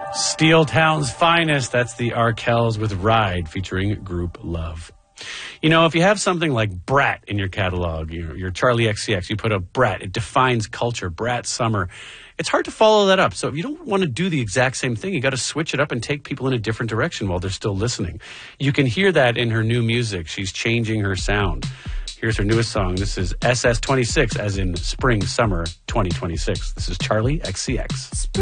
Steel Town's finest. That's the Arkells with Ride featuring Group Love. You know, if you have something like Brat in your catalog, your Charlie XCX, you put a Brat, it defines culture, Brat Summer. It's hard to follow that up. So if you don't want to do the exact same thing, you got to switch it up and take people in a different direction while they're still listening. You can hear that in her new music. She's changing her sound. Here's her newest song. This is SS26, as in Spring, Summer 2026. This is Charlie XCX.